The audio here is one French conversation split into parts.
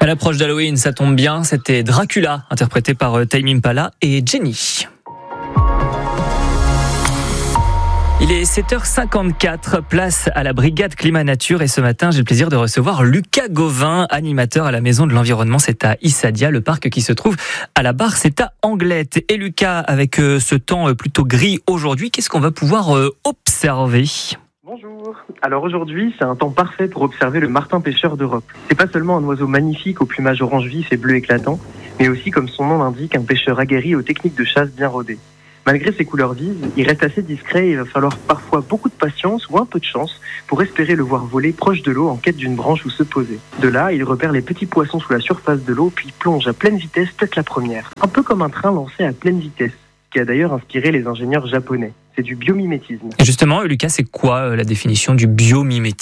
À l'approche d'Halloween, ça tombe bien, c'était Dracula, interprété par Tame Impala et Jenny. Il est 7h54, place à la brigade Climat Nature et ce matin, j'ai le plaisir de recevoir Lucas Gauvin, animateur à la Maison de l'Environnement. C'est à Issadia, le parc qui se trouve à la Barre, c'est à Anglette. Et Lucas, avec ce temps plutôt gris aujourd'hui, qu'est-ce qu'on va pouvoir observer ? Bonjour. Alors aujourd'hui, c'est un temps parfait pour observer le martin pêcheur d'Europe. C'est pas seulement un oiseau magnifique au plumage orange vif et bleu éclatant, mais aussi, comme son nom l'indique, un pêcheur aguerri aux techniques de chasse bien rodées. Malgré ses couleurs vives, il reste assez discret et il va falloir parfois beaucoup de patience ou un peu de chance pour espérer le voir voler proche de l'eau en quête d'une branche où se poser. De là, il repère les petits poissons sous la surface de l'eau puis plonge à pleine vitesse tête la première. Un peu comme un train lancé à pleine vitesse, ce qui a d'ailleurs inspiré les ingénieurs japonais. C'est du biomimétisme. Et justement, Lucas, c'est quoi la définition du biomimétisme ?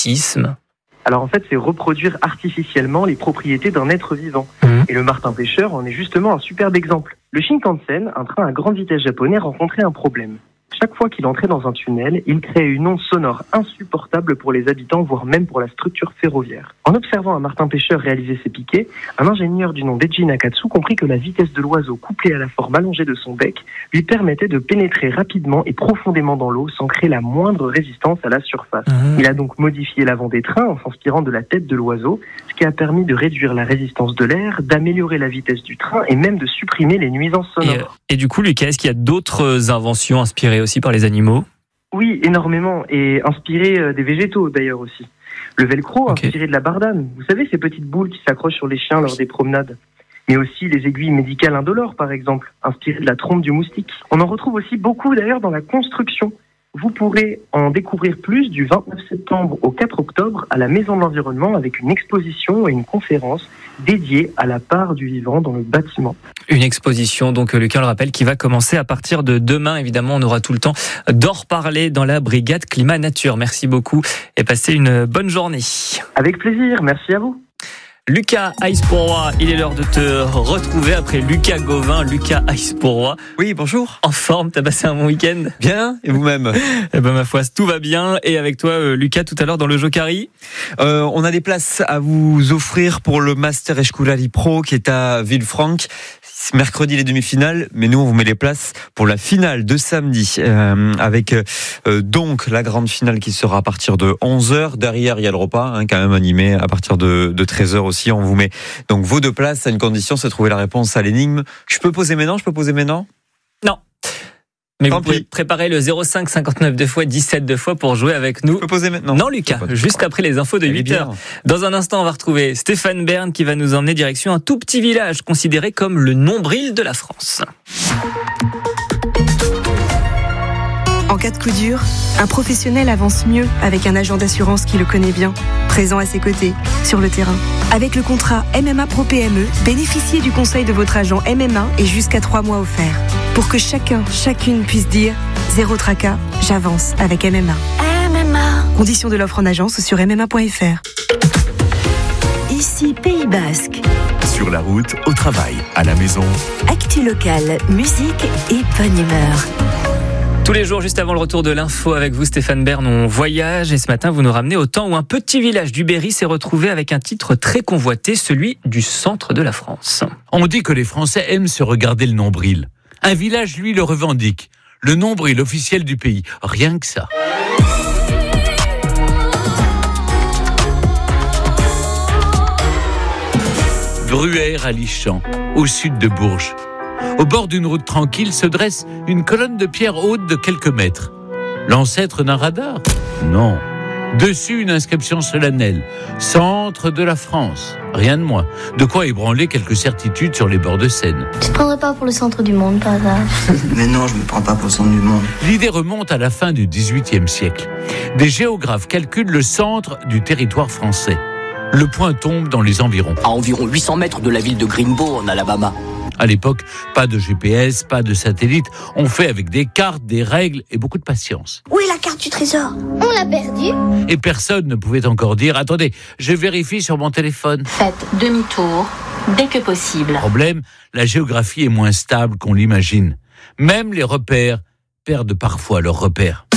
Alors en fait, c'est reproduire artificiellement les propriétés d'un être vivant. Et le martin pêcheur en est justement un superbe exemple. Le Shinkansen, un train à grande vitesse japonais, rencontrait un problème. Chaque fois qu'il entrait dans un tunnel, il créait une onde sonore insupportable pour les habitants, voire même pour la structure ferroviaire. En observant un martin pêcheur réaliser ses piquets, un ingénieur du nom d'Eiji Nakatsu comprit que la vitesse de l'oiseau couplée à la forme allongée de son bec lui permettait de pénétrer rapidement et profondément dans l'eau sans créer la moindre résistance à la surface. Il a donc modifié l'avant des trains en s'inspirant de la tête de l'oiseau, ce qui a permis de réduire la résistance de l'air, d'améliorer la vitesse du train et même de supprimer les nuisances sonores. Et du coup, Lucas, est-ce qu'il y a d'autres inventions inspirées aussi par les animaux ? Oui, énormément, et inspiré des végétaux d'ailleurs aussi. Le velcro, inspiré de la bardane. Vous savez, ces petites boules qui s'accrochent sur les chiens lors des promenades. Mais aussi les aiguilles médicales indolores, par exemple, inspirées de la trompe du moustique. On en retrouve aussi beaucoup d'ailleurs dans la construction. Vous pourrez en découvrir plus du 29 septembre au 4 octobre à la Maison de l'Environnement avec une exposition et une conférence dédiée à la part du vivant dans le bâtiment. Une exposition, donc Lucas le rappelle, qui va commencer à partir de demain. Évidemment, on aura tout le temps d'en reparler dans la brigade Climat Nature. Merci beaucoup et passez une bonne journée. Avec plaisir, merci à vous. Lucas Aïs-Pourroy, il est l'heure de te retrouver après Lucas Gauvin. Lucas Aïs-Pourroy. Oui, bonjour. En forme, t'as passé un bon week-end ? Bien, et vous-même ? Eh ben ma foi, tout va bien. Et avec toi, Lucas, tout à l'heure dans le Jokari. On a des places à vous offrir pour le Master Eschoulali Pro qui est à Villefranche. Mercredi les demi-finales, mais nous on vous met les places pour la finale de samedi avec donc la grande finale qui sera à partir de 11h. Derrière il y a le repas quand même animé à partir de 13h aussi. On vous met donc vos deux places à une condition, c'est de trouver la réponse à l'énigme. Je peux poser mes noms ? Non. Mais vous pouvez préparer le 05 59 2 fois 17 2 fois pour jouer avec nous. Je peux poser maintenant ? Non, Lucas, juste après les infos de 8h. Dans un instant, on va retrouver Stéphane Bern qui va nous emmener direction un tout petit village considéré comme le nombril de la France. En cas de coup dur, un professionnel avance mieux avec un agent d'assurance qui le connaît bien, présent à ses côtés, sur le terrain. Avec le contrat MMA Pro PME, bénéficiez du conseil de votre agent MMA et jusqu'à 3 mois offerts. Pour que chacune puisse dire « Zéro tracas, j'avance avec MMA ». Conditions de l'offre en agence ou sur MMA.fr. Ici Pays Basque. Sur la route, au travail, à la maison. Actu locale, musique et bonne humeur. Tous les jours, juste avant le retour de l'info avec vous, Stéphane Bern, on voyage et ce matin, vous nous ramenez au temps où un petit village du Berry s'est retrouvé avec un titre très convoité, celui du centre de la France. On dit que les Français aiment se regarder le nombril. Un village, lui, le revendique. Le nombril officiel du pays. Rien que ça. Bruère à Lichamp, au sud de Bourges. Au bord d'une route tranquille se dresse une colonne de pierre haute de quelques mètres. L'ancêtre d'un radar ? Non. Dessus, une inscription solennelle. Centre de la France. Rien de moins. De quoi ébranler quelques certitudes sur les bords de Seine. Tu te prendrais pas pour le centre du monde, par hasard ? Mais non, je me prends pas pour le centre du monde. L'idée remonte à la fin du XVIIIe siècle. Des géographes calculent le centre du territoire français. Le point tombe dans les environs. À environ 800 mètres de la ville de Greenbow, en Alabama. À l'époque, pas de GPS, pas de satellite. On fait avec des cartes, des règles et beaucoup de patience. Où est la carte du trésor ? On l'a perdue. Et personne ne pouvait encore dire « Attendez, je vérifie sur mon téléphone ». Faites demi-tour dès que possible. Problème, la géographie est moins stable qu'on l'imagine. Même les repères perdent parfois leurs repères.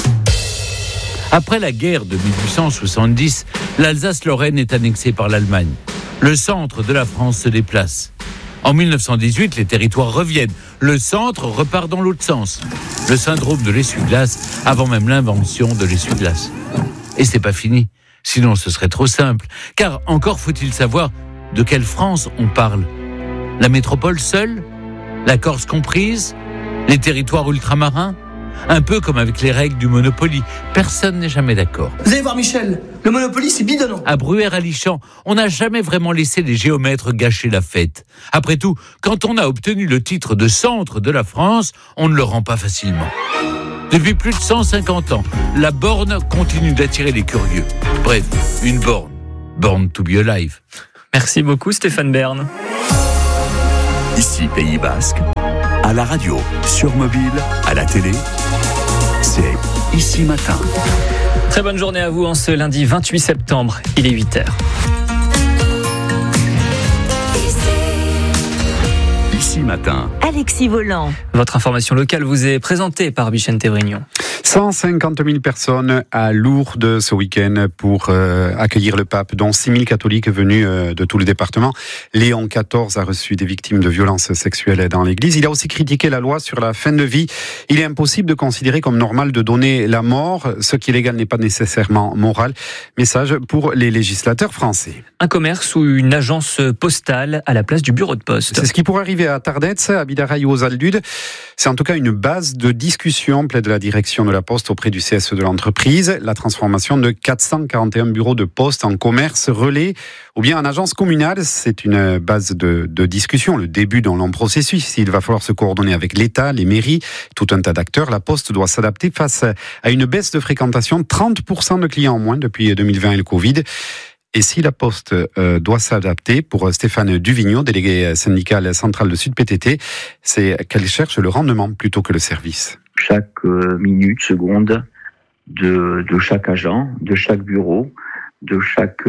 Après la guerre de 1870, l'Alsace-Lorraine est annexée par l'Allemagne. Le centre de la France se déplace. En 1918, les territoires reviennent. Le centre repart dans l'autre sens. Le syndrome de l'essuie-glace avant même l'invention de l'essuie-glace. Et c'est pas fini. Sinon, ce serait trop simple. Car encore faut-il savoir de quelle France on parle. La métropole seule ? La Corse comprise ? Les territoires ultramarins ? Un peu comme avec les règles du Monopoly. Personne n'est jamais d'accord. Vous allez voir Michel, le Monopoly c'est bidonnant. À Bruère-à-Lichamp, on n'a jamais vraiment laissé les géomètres gâcher la fête. Après tout, quand on a obtenu le titre de centre de la France, on ne le rend pas facilement. Depuis plus de 150 ans, la borne continue d'attirer les curieux. Bref, une borne. Born to be alive. Merci beaucoup Stéphane Bern. Ici Pays Basque, à la radio, sur mobile, à la télé, c'est Ici Matin. Très bonne journée à vous en ce lundi 28 septembre, il est 8h. Ici Matin. Alexis Volant. Votre information locale vous est présentée par Vicente Brignon. 150 000 personnes à Lourdes ce week-end pour accueillir le pape, dont 6 000 catholiques venus de tout le département. Léon XIV a reçu des victimes de violences sexuelles dans l'église. Il a aussi critiqué la loi sur la fin de vie. Il est impossible de considérer comme normal de donner la mort. Ce qui est légal n'est pas nécessairement moral. Message pour les législateurs français. Un commerce ou une agence postale à la place du bureau de poste. C'est ce qui pourrait arriver à Tardets, à Bidaraï ou aux Aldudes. C'est en tout cas une base de discussion, plaide la direction de la Poste auprès du CSE de l'entreprise. La transformation de 441 bureaux de poste en commerce relais ou bien en agence communale, c'est une base de discussion, le début d'un long processus. Il va falloir se coordonner avec l'État, les mairies, tout un tas d'acteurs. La Poste doit s'adapter face à une baisse de fréquentation, 30% de clients en moins depuis 2020 et le Covid. Et si la Poste doit s'adapter, pour Stéphane Duvigneau, délégué syndical central de Sud PTT, c'est qu'elle cherche le rendement plutôt que le service. Chaque minute, seconde de chaque agent, de chaque bureau, de chaque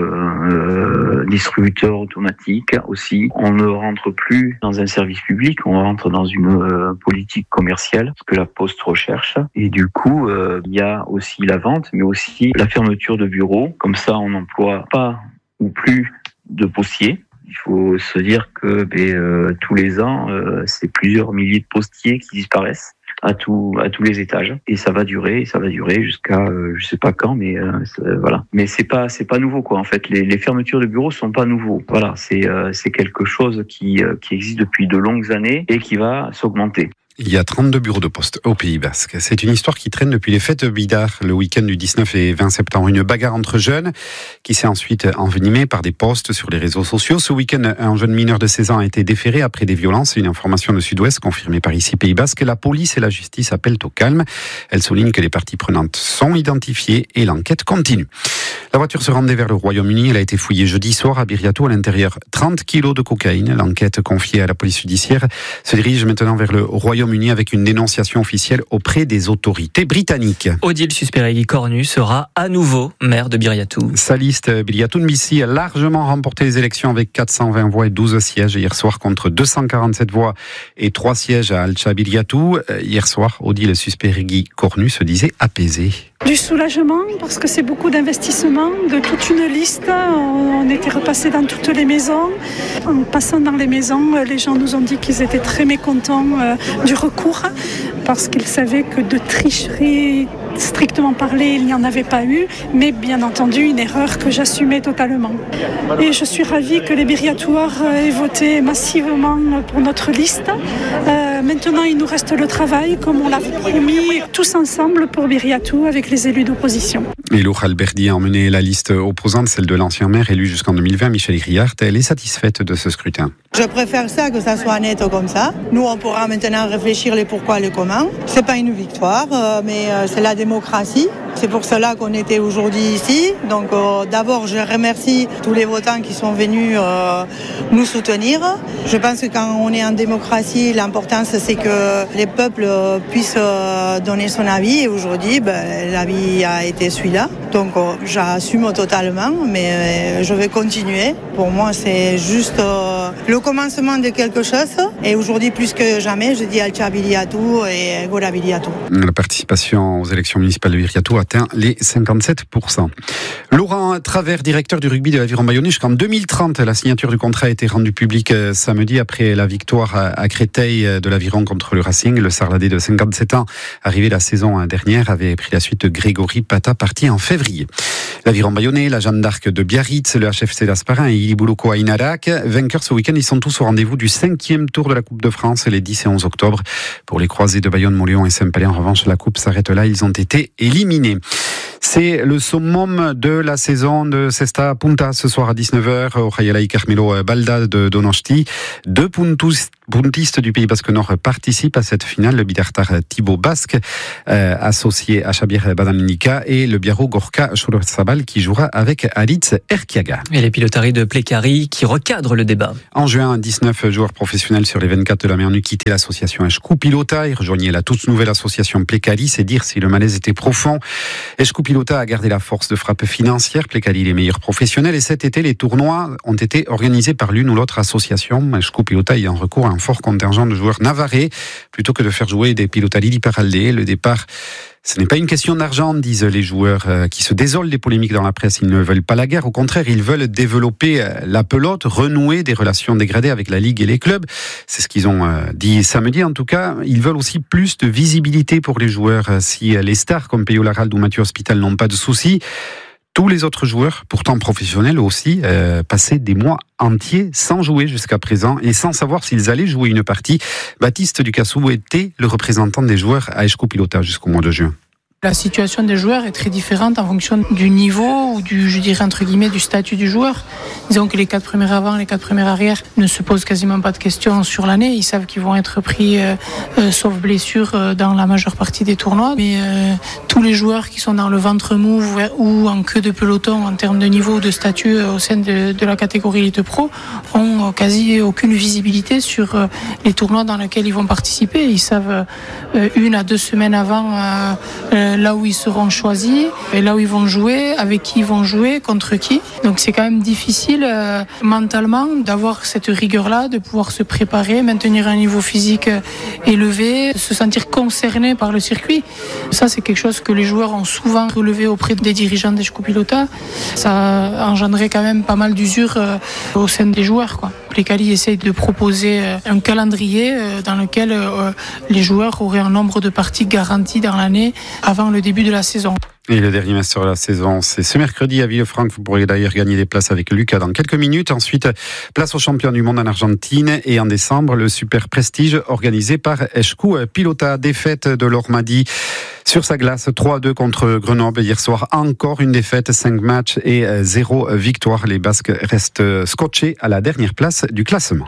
distributeur automatique aussi. On ne rentre plus dans un service public, on rentre dans une politique commerciale, ce que la Poste recherche. Et du coup, il y a aussi la vente, mais aussi la fermeture de bureaux. Comme ça, on n'emploie pas ou plus de postiers. Il faut se dire que tous les ans, c'est plusieurs milliers de postiers qui disparaissent à tous les étages, et ça va durer jusqu'à je sais pas quand, mais voilà. Mais c'est pas nouveau quoi. En fait, les fermetures de bureaux sont pas nouveaux. Voilà, c'est quelque chose qui existe depuis de longues années et qui va s'augmenter. Il y a 32 bureaux de poste au Pays Basque. C'est une histoire qui traîne depuis les fêtes de Bidar, le week-end du 19 et 20 septembre. Une bagarre entre jeunes qui s'est ensuite envenimée par des posts sur les réseaux sociaux. Ce week-end, un jeune mineur de 16 ans a été déféré après des violences. Une information de Sud-Ouest confirmée par ici Pays Basque. La police et la justice appellent au calme. Elle souligne que les parties prenantes sont identifiées et l'enquête continue. La voiture se rendait vers le Royaume-Uni. Elle a été fouillée jeudi soir à Biriatou. À l'intérieur, 30 kilos de cocaïne. L'enquête confiée à la police judiciaire se dirige maintenant vers le Royaume-Uni avec une dénonciation officielle auprès des autorités britanniques. Odile Susperregui-Cornu sera à nouveau maire de Biriatou. Sa liste, Biriatou Nbissi, a largement remporté les élections avec 420 voix et 12 sièges hier soir contre 247 voix et 3 sièges à Alcha Biriatou. Hier soir, Odile Susperregui-Cornu se disait apaisée. Du soulagement parce que c'est beaucoup d'investissement, de toute une liste. On était repassé dans toutes les maisons. En passant dans les maisons, les gens nous ont dit qu'ils étaient très mécontents du recours parce qu'ils savaient que de tricherie strictement parlé, il n'y en avait pas eu, mais bien entendu une erreur que j'assumais totalement. Et je suis ravie que les Biriatouars aient voté massivement pour notre liste. Maintenant, il nous reste le travail, comme on l'a promis, tous ensemble pour Biriatou avec les élus d'opposition. Elou Alberdi a emmené la liste opposante, celle de l'ancien maire élu jusqu'en 2020, Michel Griart. Elle est satisfaite de ce scrutin. Je préfère ça, que ça soit net comme ça. Nous, on pourra maintenant réfléchir les pourquoi, les comment. C'est pas une victoire, mais c'est la démocratie. C'est pour cela qu'on était aujourd'hui ici. Donc d'abord, je remercie tous les votants qui sont venus nous soutenir. Je pense que quand on est en démocratie, l'importance c'est que les peuples puissent donner son avis. Et aujourd'hui, l'avis a été celui-là. Donc j'assume totalement, mais je vais continuer. Pour moi, c'est juste le commencement de quelque chose. Et aujourd'hui, plus que jamais, je dis Alcia Biliatou et Gola Biliatou. La participation aux élections municipales de Viriatou atteint les 57%. Laurent Travers, directeur du rugby de l'Aviron Bayonnais, jusqu'en 2030. La signature du contrat a été rendue publique samedi après la victoire à Créteil de l'Aviron contre le Racing. Le Sarladais de 57 ans, arrivé la saison dernière, avait pris la suite de Grégory Pata, parti en février. L'Aviron Bayonnais, la Jeanne d'Arc de Biarritz, le HFC d'Asparin et Ilibuloko à Inarak. Vainqueurs ce week-end, ils sont tous au rendez-vous du 5e tour de la Coupe de France les 10 et 11 octobre. Pour les croisés de Bayonne, Montléon et Saint-Palais, en revanche, la Coupe s'arrête là. Ils ont été éliminés. C'est le summum de la saison de Cesta Punta ce soir à 19h au Hayalai Carmelo Balda de Donosti. 2 puntistes du Pays Basque Nord participent à cette finale. Le Bidartar Thibaut Basque, associé à Chabir Badamnika, et le Biarro Gorka Chorosabal qui jouera avec Alitz Erkiaga. Et les pilotaries de Plécari qui recadrent le débat. En juin, 19 joueurs professionnels sur les 24 de la Mernue quittaient l'association Eshkou Pilota et rejoignaient la toute nouvelle association Plécari. C'est dire si le malaise était profond. Eshkou Pilota a gardé la force de frappe financière. Plécari les meilleurs professionnels. Et cet été, les tournois ont été organisés par l'une ou l'autre association. Eshkou Pilota ayant recours à un fort contingent de joueurs navarrais plutôt que de faire jouer des Pilotari Liparaldé. Le départ, ce n'est pas une question d'argent, disent les joueurs qui se désolent des polémiques dans la presse. Ils ne veulent pas la guerre. Au contraire, ils veulent développer la pelote, renouer des relations dégradées avec la Ligue et les clubs. C'est ce qu'ils ont dit samedi. En tout cas, ils veulent aussi plus de visibilité pour les joueurs. Si les stars comme Peyo Laralde ou Mathieu Hospital n'ont pas de soucis, tous les autres joueurs, pourtant professionnels aussi, passaient des mois entiers sans jouer jusqu'à présent et sans savoir s'ils allaient jouer une partie. Baptiste Ducassou était le représentant des joueurs à Eshkou Pilota jusqu'au mois de juin. La situation des joueurs est très différente en fonction du niveau ou je dirais entre guillemets, du statut du joueur. Disons que les 4 premiers avant, les 4 premiers arrière ne se posent quasiment pas de questions sur l'année. Ils savent qu'ils vont être pris, sauf blessure, dans la majeure partie des tournois. Mais tous les joueurs qui sont dans le ventre mou ou en queue de peloton en termes de niveau ou de statut au sein de la catégorie Elite Pro ont quasi aucune visibilité sur les tournois dans lesquels ils vont participer. Ils savent 1 à 2 semaines avant là où ils seront choisis et là où ils vont jouer, avec qui ils vont jouer, contre qui. Donc c'est quand même difficile mentalement d'avoir cette rigueur-là, de pouvoir se préparer, maintenir un niveau physique élevé, se sentir concerné par le circuit. Ça, c'est quelque chose que les joueurs ont souvent relevé auprès des dirigeants d'Eshkou Pilota. Ça a engendré quand même pas mal d'usure au sein des joueurs, quoi. Plécari essaye de proposer un calendrier dans lequel les joueurs auraient un nombre de parties garanties dans l'année avant le début de la saison. Et le dernier match de la saison, c'est ce mercredi à Villefranche. Vous pourrez d'ailleurs gagner des places avec Lucas dans quelques minutes. Ensuite, place au champion du monde en Argentine. Et en décembre, le Super Prestige organisé par Eshkou Pilota. Défaite de l'Ormadi sur sa glace, 3-2 contre Grenoble. Hier soir, encore une défaite, 5 matchs et 0 victoire. Les Basques restent scotchés à la dernière place du classement.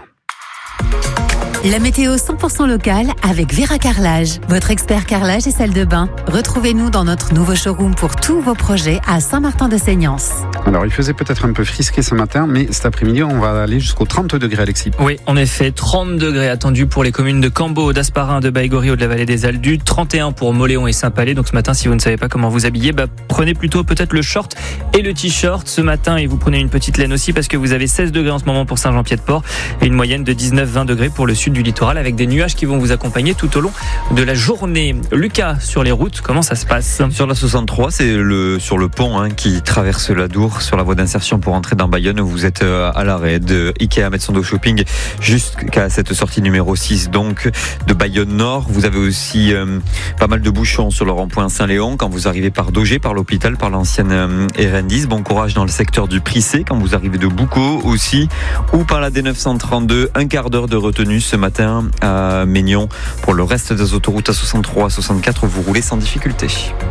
La météo 100% locale avec Vera Carrelage, votre expert carrelage et salle de bain. Retrouvez-nous dans notre nouveau showroom pour tous vos projets à Saint-Martin-de-Seignance. Alors, il faisait peut-être un peu frisqué ce matin, mais cet après-midi, on va aller jusqu'aux 30 degrés, Alexis. Oui, en effet, 30 degrés attendus pour les communes de Cambo, d'Asparin, de Baïgorry, de la vallée des Aldudes, 31 pour Moléon et Saint-Palais. Donc ce matin, si vous ne savez pas comment vous habiller, prenez plutôt peut-être le short et le t-shirt ce matin, et vous prenez une petite laine aussi parce que vous avez 16 degrés en ce moment pour Saint-Jean-Pied-de-Port et une moyenne de 19-20 degrés pour le sud du littoral avec des nuages qui vont vous accompagner tout au long de la journée. Lucas, sur les routes, comment ça se passe ? Sur la 63, c'est sur le pont qui traverse l'Adour, sur la voie d'insertion pour entrer dans Bayonne. Vous êtes à l'arrêt de Ikea Metsondo Shopping jusqu'à cette sortie numéro 6 donc de Bayonne Nord. Vous avez aussi pas mal de bouchons sur le rond-point Saint-Léon quand vous arrivez par Daugé, par l'hôpital, par l'ancienne RN10. Bon courage dans le secteur du Prissé quand vous arrivez de Boucau aussi, ou par la D932. Un quart d'heure de retenue ce matin à Maignan. Pour le reste des autoroutes à 63, à 64, vous roulez sans difficulté.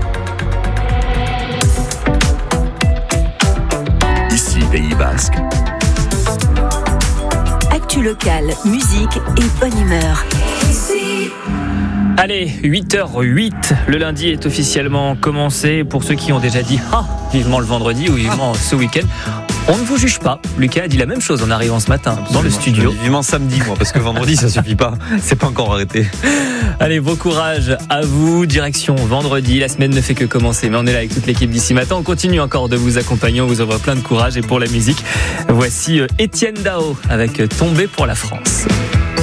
Ici Pays Basque. Actu locale, musique et bonne humeur. Allez, 8h08, le lundi est officiellement commencé. Pour ceux qui ont déjà dit vivement le vendredi ou vivement ce week-end, On ne vous juge pas. Lucas a dit la même chose en arrivant ce matin dans le studio. Vivement samedi, moi, parce que vendredi, ça suffit pas. C'est pas encore arrêté. Allez, bon courage à vous. Direction vendredi. La semaine ne fait que commencer, mais on est là avec toute l'équipe d'ici matin. On continue encore de vous accompagner. On vous envoie plein de courage. Et pour la musique, voici Étienne Dao avec Tomber pour la France.